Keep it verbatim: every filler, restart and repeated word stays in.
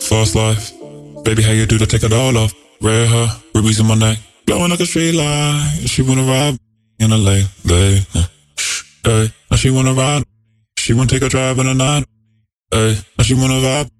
fast life. Baby, how you do to take it all off? Red hair, rubies in my neck, glowing like a street light. She wanna ride in a late, late. Hey, now she wanna ride. She wanna take a drive in the night. Hey, now she wanna vibe.